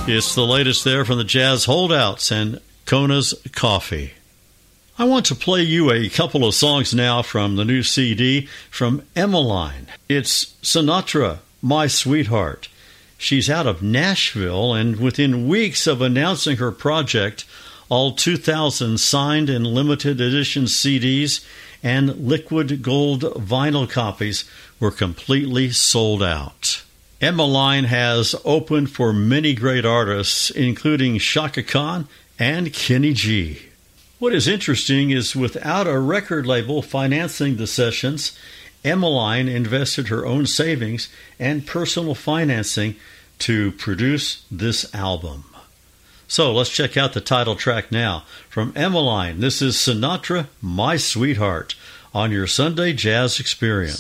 It's the latest there from the Jazz Holdouts and Kona's Coffee. I want to play you a couple of songs now from the new CD from Emmeline. It's Sinatra, My Sweetheart. She's out of Nashville, and within weeks of announcing her project, all 2,000 signed and limited edition CDs and liquid gold vinyl copies were completely sold out. Emmeline has opened for many great artists, including Chaka Khan and Kenny G. What is interesting is without a record label financing the sessions, Emmeline invested her own savings and personal financing to produce this album. So let's check out the title track now. From Emmeline, this is Sinatra, My Sweetheart, on your Sunday Jazz Experience.